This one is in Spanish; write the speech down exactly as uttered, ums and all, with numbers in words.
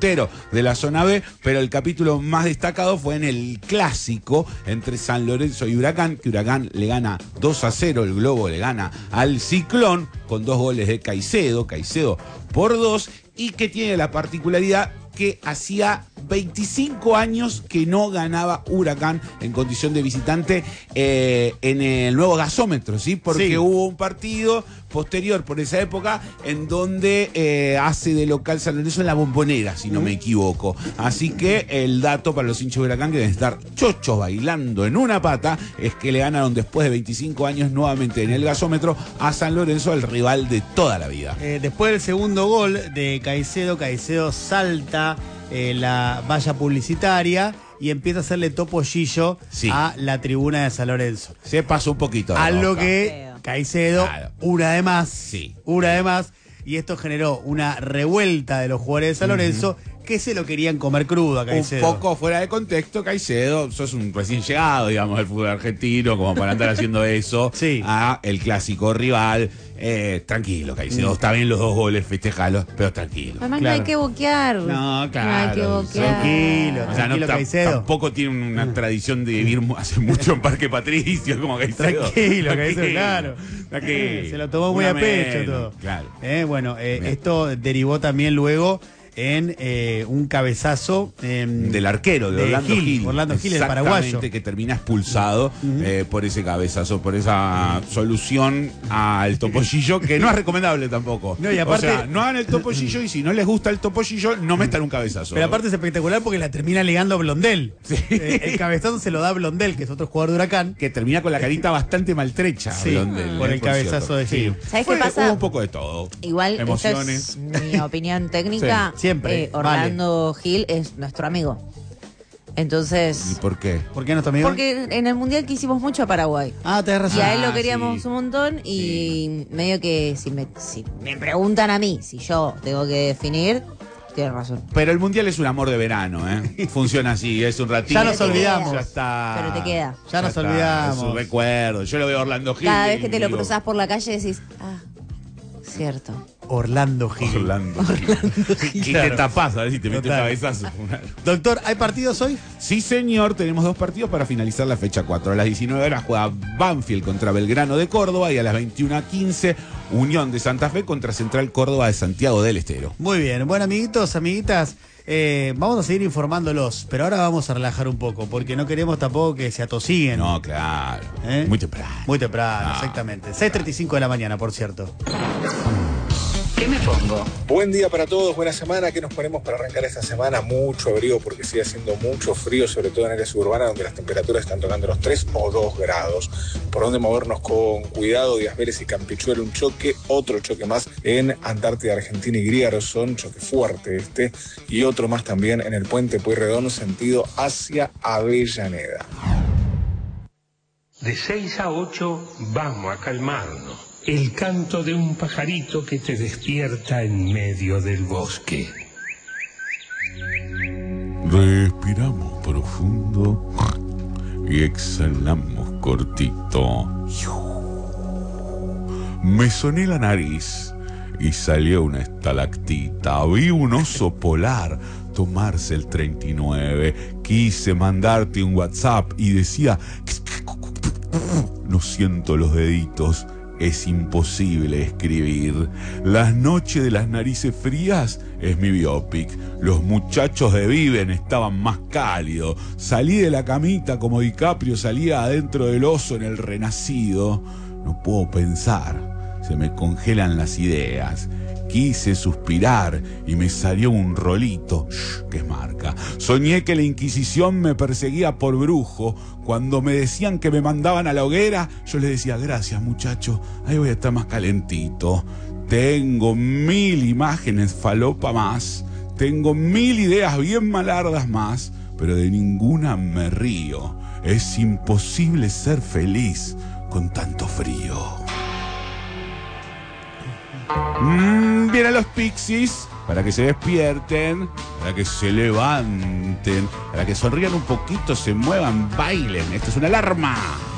puntero de la zona B, pero el capítulo más destacado fue en el clásico entre San Lorenzo y Huracán, que Huracán le gana dos a cero, el Globo le gana al Ciclón con dos goles de Caicedo, Caicedo por dos, y que tiene la particularidad que hacía veinticinco años que no ganaba Huracán en condición de visitante eh, en el nuevo gasómetro, ¿sí? Porque sí. Hubo un partido posterior por esa época en donde eh, hace de local San Lorenzo en la Bombonera, si no me equivoco. Así que el dato para los hinchas de Huracán que deben estar chochos bailando en una pata es que le ganaron después de veinticinco años nuevamente en el gasómetro a San Lorenzo, el rival de toda la vida. Eh, después del segundo gol de Caicedo, Caicedo salta Eh, la valla publicitaria y empieza a hacerle topollillo sí. a la tribuna de San Lorenzo. Se pasó un poquito. A lo que Caicedo, claro. una de más, sí. una de más, y esto generó una revuelta de los jugadores de San Lorenzo uh-huh. que se lo querían comer crudo a Caicedo. Un poco fuera de contexto, Caicedo, sos un recién llegado, digamos, del fútbol argentino, como para andar haciendo eso sí. a el clásico rival. Eh, tranquilo, Caicedo, mm. está bien los dos goles, festejalos, pero tranquilo. Además claro. no hay que boquear. No, claro. No hay que boquear. Tranquilo, o sea, tranquilo, no, Caicedo. Tampoco tiene una mm. tradición de vivir hace mucho en Parque Patricio, como Caicedo. Tranquilo, Caicedo, claro. Tranquilo. Se lo tomó muy a pecho todo. Claro. Eh, bueno, eh, esto derivó también luego en eh, un cabezazo eh, del arquero de, de Orlando Gil, Gil Orlando Gil, el paraguayo, que termina expulsado uh-huh. eh, por ese cabezazo, por esa solución al topollillo, que no es recomendable tampoco. No, y aparte, o sea, no hagan el topollillo y si no les gusta el topollillo, no metan un cabezazo. Pero aparte es espectacular porque la termina ligando a Blondel. Sí. Eh, el cabezazo se lo da a Blondel, que es otro jugador de Huracán. Que termina con la carita bastante maltrecha, sí, Blondel. Por eh, el por cabezazo cierto. de Gil. Sí. ¿Sabes Fue, qué pasa? Hubo un poco de todo. Igual, emociones. Esta es mi opinión técnica. Sí. Siempre. Eh, Orlando vale. Gil es nuestro amigo. Entonces. ¿Y por qué? ¿Por qué nuestro amigo? Porque en el mundial que hicimos mucho a Paraguay. Ah, tenés razón. Y a él lo Ah, queríamos sí. un montón. Y sí. medio que si me, si me preguntan a mí si yo tengo que definir, tienes razón. Pero el mundial es un amor de verano, ¿eh? Funciona así, es un ratito. Ya nos olvidamos. Ya está. Pero te queda. Ya, ya nos está, olvidamos. Es un recuerdo. Yo lo veo a Orlando Gil. Cada vez que te lo digo, cruzás por la calle decís, ah, cierto. Orlando Gil. Orlando Gil. Orlando Gil. Y Claro. te tapás a ver si te metes un Total. cabezazo. Doctor, ¿hay partidos hoy? Sí, señor, tenemos dos partidos para finalizar la fecha cuatro. A las diecinueve horas juega Banfield contra Belgrano de Córdoba y a las veintiuna quince Unión de Santa Fe contra Central Córdoba de Santiago del Estero. Muy bien. Bueno, amiguitos, amiguitas, eh, vamos a seguir informándolos, pero ahora vamos a relajar un poco, porque no queremos tampoco que se atosiguen. No, claro. ¿Eh? Muy temprano. Muy temprano, No. exactamente. seis treinta y cinco de la mañana, por cierto. ¿Qué me pongo? Buen día para todos, buena semana. ¿Qué nos ponemos para arrancar esta semana? Mucho abrigo porque sigue haciendo mucho frío, sobre todo en áreas urbanas donde las temperaturas están tocando los tres o dos grados. Por donde movernos con cuidado, Díaz Vélez y Campichuelo, un choque, otro choque más en Antártida Argentina y Grierson, choque fuerte este, y otro más también en el puente Pueyrredón, sentido hacia Avellaneda. De seis a ocho vamos a calmarnos. El canto de un pajarito que te despierta en medio del bosque. Respiramos profundo y exhalamos cortito. Me soné la nariz y salió una estalactita. Vi un oso polar tomarse el treinta y nueve. Quise mandarte un WhatsApp y decía: no siento los deditos. Es imposible escribir. Las noches de las narices frías es mi biopic. Los muchachos de Viven estaban más cálidos. Salí de la camita como DiCaprio salía adentro del oso en El Renacido. No puedo pensar. Se me congelan las ideas. Quise suspirar y me salió un rolito. Shh, qué marca. Soñé que la Inquisición me perseguía por brujo. Cuando me decían que me mandaban a la hoguera, yo les decía: gracias, muchacho, ahí voy a estar más calentito. Tengo mil imágenes falopa más. Tengo mil ideas bien malardas más, pero de ninguna me río. Es imposible ser feliz con tanto frío. Mm, vienen los Pixies para que se despierten, para que se levanten, para que sonrían un poquito, se muevan, bailen. Esto es una alarma.